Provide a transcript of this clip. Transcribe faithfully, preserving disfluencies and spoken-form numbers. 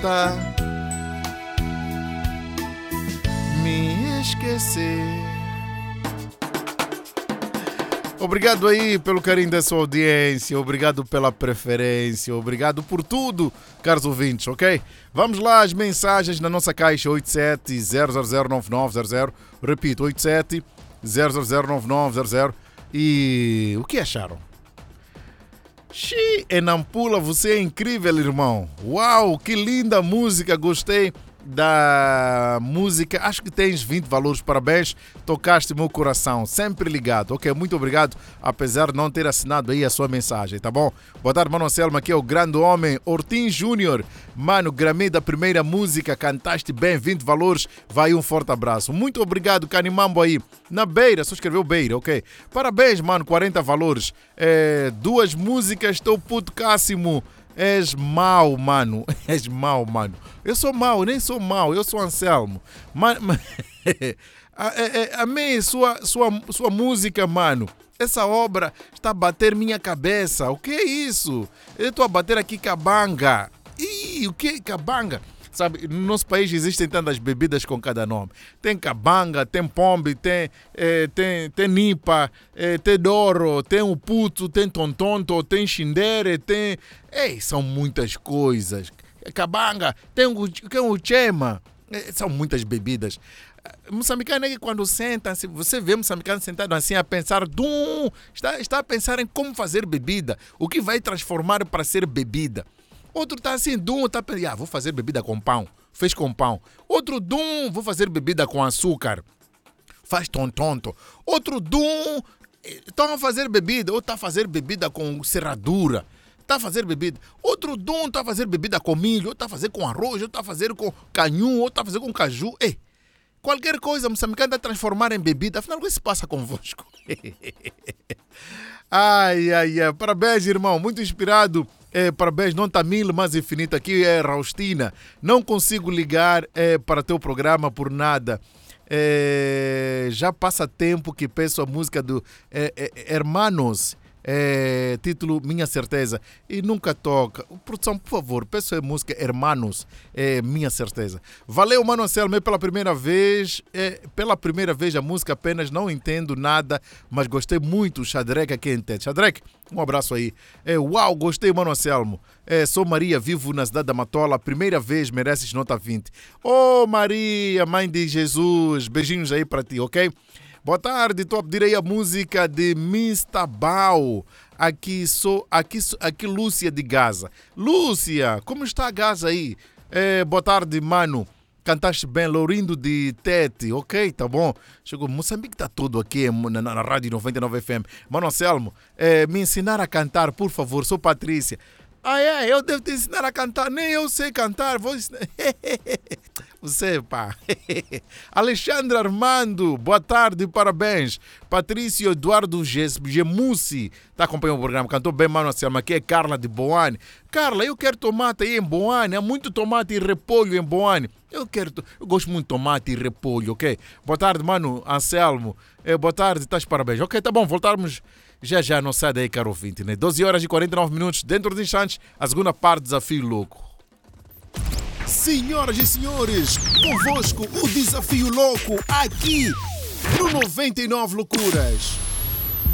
falta me esquecer. Obrigado aí pelo carinho da sua audiência, obrigado pela preferência, obrigado por tudo, caros ouvintes, ok? Vamos lá, as mensagens na nossa caixa oito sete zero zero zero nove nove zero zero, repito, oito sete zero zero zero nove nove zero zero. E o que acharam? Xi, Enampula, você é incrível, irmão. Uau, que linda música, gostei da música, acho que tens vinte valores, parabéns, tocaste meu coração, sempre ligado, ok, muito obrigado, apesar de não ter assinado aí a sua mensagem, tá bom? Boa tarde, mano Anselmo, aqui é o grande homem Ortim Júnior, mano, Grammy da primeira música, cantaste bem, vinte valores, vai um forte abraço, muito obrigado, Canimambo aí, na beira, só escreveu beira, ok, parabéns, mano, quarenta valores, é, duas músicas, estou puto Cássimo. És mau, mano. És mau, mano. Eu sou mau, nem sou mau. Eu sou Anselmo. Man, man, amei sua, sua, sua música, mano. Essa obra está a bater minha cabeça. O que é isso? Eu estou a bater aqui cabanga. Ih, o que é cabanga? Sabe, no nosso país existem tantas bebidas com cada nome. Tem cabanga, tem pombe, tem, eh, tem, tem nipa, eh, tem doro, tem o puto, tem tontonto, tem xindere, tem... Ei, são muitas coisas. Cabanga, tem o, tem o chema. Eh, são muitas bebidas. Moçambicano é que quando senta, você vê moçambicano sentado assim a pensar, dum, está, está a pensar em como fazer bebida, o que vai transformar para ser bebida. Outro está assim, dum, está pensando, ah, vou fazer bebida com pão, fez com pão. Outro, dum, vou fazer bebida com açúcar, faz tontonto. Outro, dum, estão a fazer bebida, ou está a fazer bebida com serradura, está a fazer bebida. Outro, dum, está a fazer bebida com milho, ou está a fazer com arroz, ou está a fazer com canhum, ou está a fazer com caju. Ei, qualquer coisa, moçambicano está a transformar em bebida, afinal, o que se passa convosco? Ai, ai, ai, parabéns, irmão, muito inspirado. É, parabéns, não está mil, mas infinito. Aqui é Raustina. Não consigo ligar é, para teu programa por nada. É, já passa tempo que peço a música do é, é, Hermanos, é, título Minha Certeza, e nunca toca. Produção, por favor, peço a música Hermanos, é, Minha Certeza. Valeu, mano Anselmo, pela primeira vez. É, pela primeira vez a música apenas não entendo nada, mas gostei muito. Xadrec aqui entende. Xadrec, um abraço aí. É, uau, gostei, mano Anselmo. É, sou Maria, vivo na cidade da Matola. Primeira vez, mereces nota vinte. Ô, oh, Maria, mãe de Jesus, beijinhos aí para ti, ok? Boa tarde, estou a pedir aí a música de mister Bao. Aqui sou, aqui, aqui Lúcia de Gaza. Lúcia, como está a Gaza aí? É, boa tarde, mano. Cantaste bem, Lourindo de Tete, ok, tá bom. Chegou, Moçambique está todo aqui na, na, na Rádio noventa e nove F M. Mano Anselmo, é, me ensinar a cantar, por favor, sou Patrícia. Ah, é, eu devo te ensinar a cantar, nem eu sei cantar, vou ensinar. Você, pá. Alexandre Armando, boa tarde, parabéns. Patrício Eduardo Gemussi, está acompanhando o programa, cantou bem, mano, Anselmo. Aqui é Carla de Boane. Carla, eu quero tomate aí em Boane, há muito tomate e repolho em Boane. Eu quero, eu gosto muito de tomate e repolho, ok? Boa tarde, mano, Anselmo. É, boa tarde, estás parabéns. Ok, tá bom, voltarmos já já, não sai daí, caro ouvinte, né? doze horas e quarenta e nove minutos, dentro de instantes, a segunda parte do Desafio Louco. Senhoras e senhores, convosco o Desafio Louco, aqui no noventa e nove Loucuras.